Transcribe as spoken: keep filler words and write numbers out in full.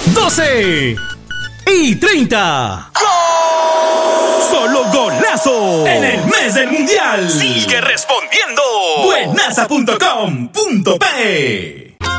doce y treinta. ¡Gol! ¡Solo golazo! En el mes del mundial. Sigue respondiendo. buenaza punto com punto pe